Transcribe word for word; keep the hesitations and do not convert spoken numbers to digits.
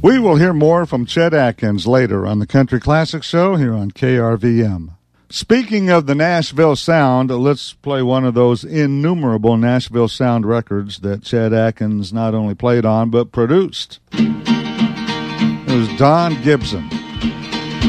We will hear more from Chet Atkins later on the Country Classic Show here on K R V M. Speaking of the Nashville Sound, let's play one of those innumerable Nashville Sound records that Chet Atkins not only played on but produced. It was Don Gibson.